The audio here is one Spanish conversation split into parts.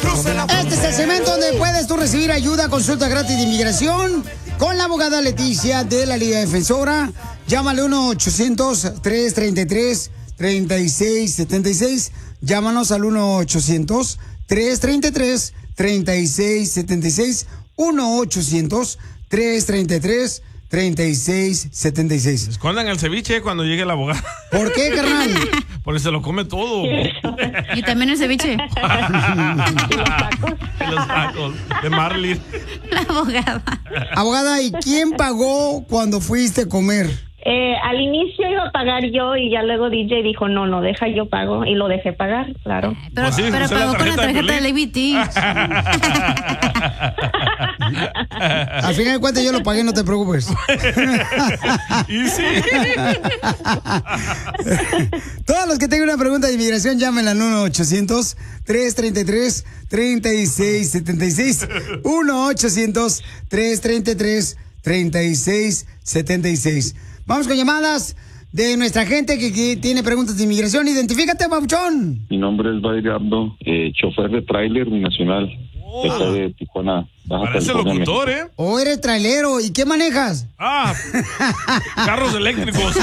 Este es el segmento donde puedes tú recibir ayuda, consulta gratis de inmigración con la abogada Leticia de la Liga Defensora. Llámale 1-800-333-3676. Llámanos al 1-800-333-3676. 1-800-333-3676. Escondan el ceviche cuando llegue la abogada. ¿Por qué, carnal? Porque se lo come todo. Y también el ceviche. Y los tacos de Marley. La abogada. Abogada, ¿y quién pagó cuando fuiste a comer? Al inicio iba a pagar yo y ya luego DJ dijo, no, deja yo pago y lo dejé pagar, claro. Pero, Pues sí, pero usé pagó con la tarjeta de Pelín. Levity. Al final de cuentas yo lo pagué, no te preocupes. Y sí. Todos los que tengan una pregunta de inmigración, llamen al 1-800-333-3676. 1-800-333-3676. Vamos con llamadas de nuestra gente que tiene preguntas de inmigración. Identifícate, papuchón. Mi nombre es Badri Abdo, chofer de tráiler binacional. Estoy de Tijuana, Baja Parece California, locutor, México. ¿eh? O eres trailero. ¿Y qué manejas? Carros eléctricos.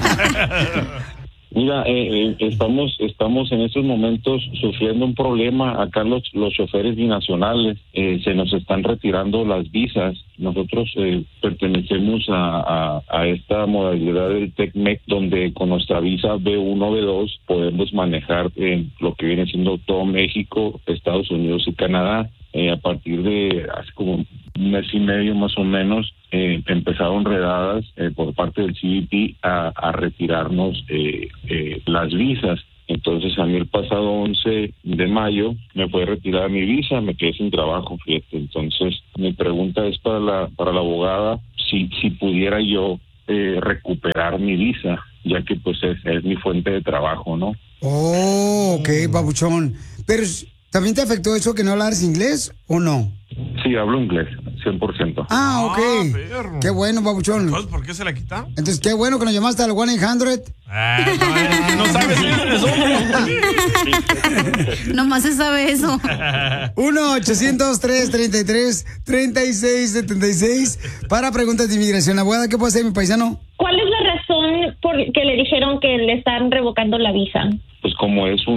Mira, estamos en estos momentos sufriendo un problema. Acá los choferes binacionales se nos están retirando las visas. Nosotros pertenecemos a esta modalidad del TECMEC, donde con nuestra visa B1, B2 podemos manejar lo que viene siendo todo México, Estados Unidos y Canadá. A partir de hace como un mes y medio más o menos, empezaron redadas por parte del CBP a retirarnos las visas. Entonces a mí el pasado 11 de mayo me fue retirada mi visa, me quedé sin trabajo, fíjate. Entonces mi pregunta es para la abogada si pudiera yo recuperar mi visa, ya que pues es mi fuente de trabajo, ¿no? Oh, ok, papuchón. Pero ¿también te afectó eso que no hablaras inglés o no? Sí, hablo inglés, 100%. Ah, ok. Perro. Qué bueno, papuchón. Entonces, ¿por qué se la quita? Entonces, qué bueno que nos llamaste al 1-800. No sabes eso. Nomás se sabe eso. 1-800-333-3676 para preguntas de inmigración. Abogada, ¿qué puede hacer mi paisano? ¿Cuál es la razón por que le dijeron que le están revocando la visa? Pues como es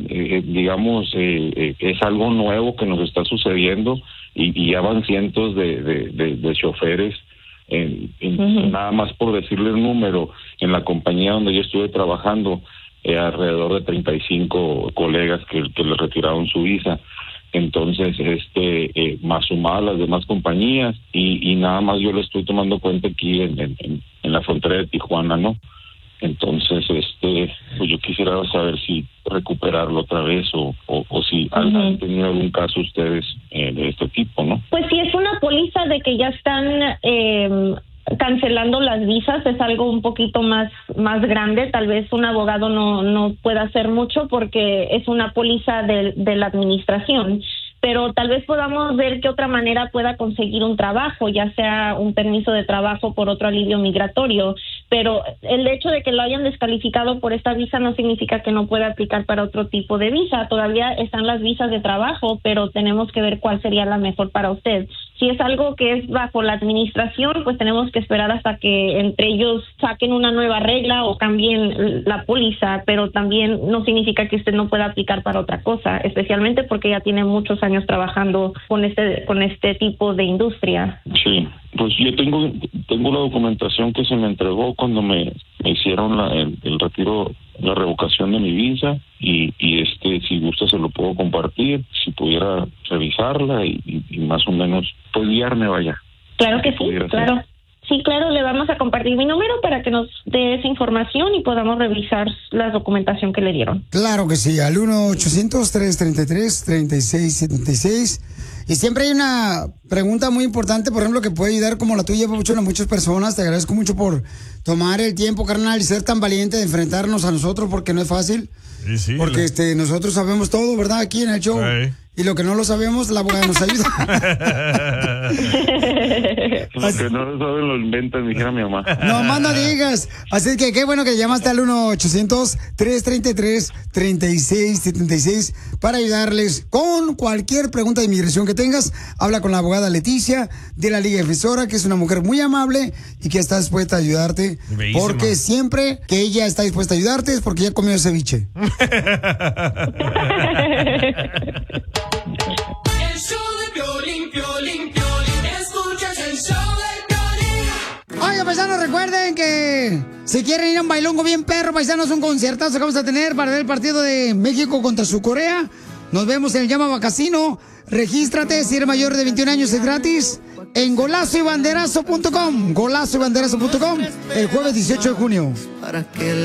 es algo nuevo que nos está sucediendo y ya van cientos de choferes, nada más por decirle el número, en la compañía donde yo estuve trabajando, alrededor de 35 colegas que le retiraron su visa. Entonces, más sumado a las demás compañías y nada más yo le estoy tomando cuenta aquí en la frontera de Tijuana, ¿no? Entonces, pues yo quisiera saber si recuperarlo otra vez o si han tenido algún caso ustedes de este tipo, ¿no? Pues si es una póliza de que ya están cancelando las visas, es algo un poquito más grande. Tal vez un abogado no pueda hacer mucho porque es una póliza de la administración. Pero tal vez podamos ver qué otra manera pueda conseguir un trabajo, ya sea un permiso de trabajo por otro alivio migratorio. Pero el hecho de que lo hayan descalificado por esta visa no significa que no pueda aplicar para otro tipo de visa. Todavía están las visas de trabajo, pero tenemos que ver cuál sería la mejor para usted. Si es algo que es bajo la administración, pues tenemos que esperar hasta que entre ellos saquen una nueva regla o cambien la póliza, pero también no significa que usted no pueda aplicar para otra cosa, especialmente porque ya tiene muchos años trabajando con este tipo de industria. Sí, pues yo tengo la documentación que se me entregó cuando me hicieron el retiro, la revocación de mi visa y si gusta se lo puedo compartir, si pudiera revisarla y más o menos pues guiarme, vaya. Claro que sí, claro. Sí, claro, le vamos a compartir mi número para que nos dé esa información y podamos revisar la documentación que le dieron. Claro que sí, al 1-800-333-3676. Y siempre hay una pregunta muy importante, por ejemplo, que puede ayudar como la tuya, Papuchón, a muchas personas. Te agradezco mucho por tomar el tiempo, carnal, y ser tan valiente de enfrentarnos a nosotros, porque no es fácil. Sí, porque nosotros sabemos todo, ¿verdad? Aquí en el show. Sí. Y lo que no lo sabemos, la abogada nos ayuda. Lo que no lo saben lo inventan, dijera mi mamá. No más no digas. Así que qué bueno que llamaste al 1-800-333-3676 para ayudarles con cualquier pregunta de inmigración que tengas. Habla con la abogada Leticia de la Liga Defensora, que es una mujer muy amable y que está dispuesta a ayudarte. Bellísima. Porque siempre que ella está dispuesta a ayudarte es porque ya comió ceviche. El show de Piolín, Piolín, Piolín. Escuchas el show de Piolín. Oiga, paisanos, recuerden que si quieren ir a un bailongo bien perro, paisanos, un conciertazo que vamos a tener para ver el partido de México contra su Corea. Nos vemos en el Llama Casino. Regístrate, si eres mayor de 21 años es gratis. En golazoybanderazo.com. Golazoybanderazo.com. El jueves 18 de junio. Para que